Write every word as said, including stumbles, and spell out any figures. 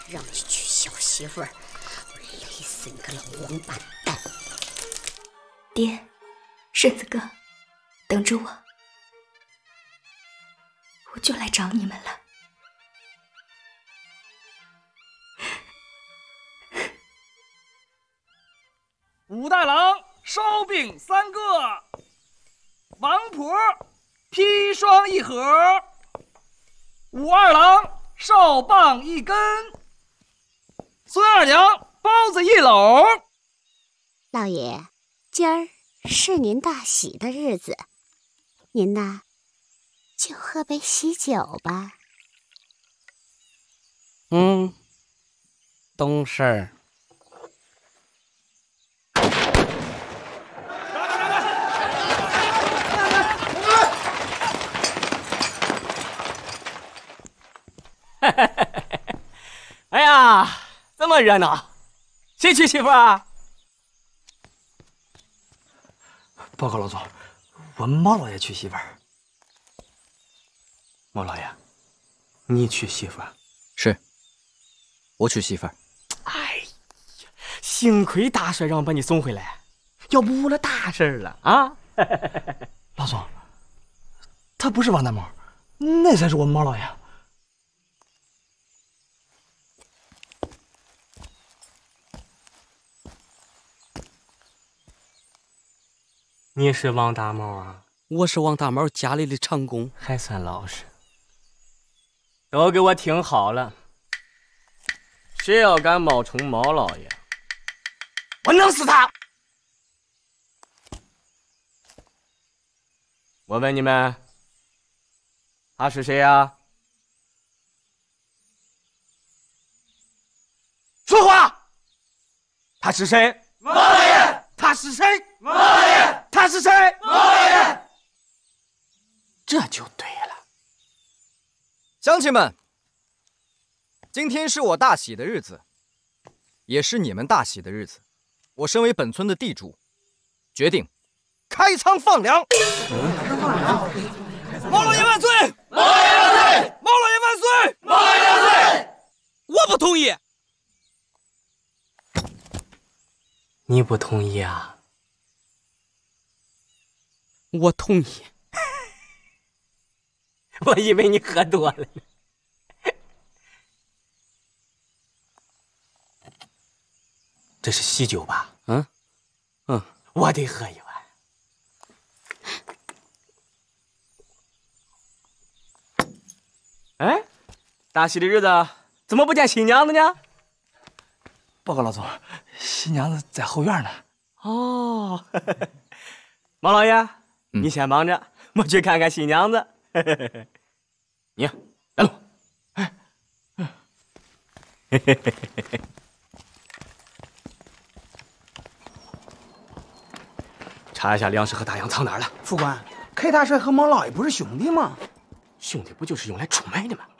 让你娶小媳妇儿，我累死你个老王八蛋！ 爹，顺子哥，等着我，我就来找你们了。 武大郎烧饼三个，王婆砒霜一盒，武二郎哨棒一根，孙二娘包子一篓。 老爷，今儿是您大喜的日子，您呐，就喝杯喜酒吧。 嗯，懂事儿。哎呀，这么热闹，谁娶媳妇啊？ 报告老总，我们毛老爷娶媳妇儿。毛老爷，你娶媳妇儿？ 是，我娶媳妇儿。 哎呀，幸亏大帅让我把你送回来，要不误了大事了啊！ 老总，他不是王大毛，那才是我们毛老爷。 你是王大毛啊？ 我是王大毛家里的长工， 还算老实。都给我听好了，谁要敢冒充毛老爷，我弄死他！我问你们，他是谁呀？说话！他是谁？ 毛老爷！ 他是谁？ 毛老爷！ 他是谁？ 毛老爷！ 这就对了。 乡亲们，今天是我大喜的日子，也是你们大喜的日子。我身为本村的地主，决定开仓放粮。 毛老爷万岁！ 毛老爷万岁！ 毛老爷万岁！ 毛老爷万岁！ 我不同意。 你不同意啊？ 我同意。 我以为你喝多了呢。这是喜酒吧？ 嗯，嗯， 我得喝一碗。哎，大喜的日子怎么不见新娘子呢？ 报告老总，新娘子在后院呢。 哦，毛老爷， 嗯、 你先忙着，我去看看新娘子。你来喽！哎，嗯，嘿嘿嘿嘿嘿。查一下粮食和大洋藏哪儿了。 副官，K 大帅和毛老爷不是兄弟吗？ 兄弟不就是用来出卖的吗？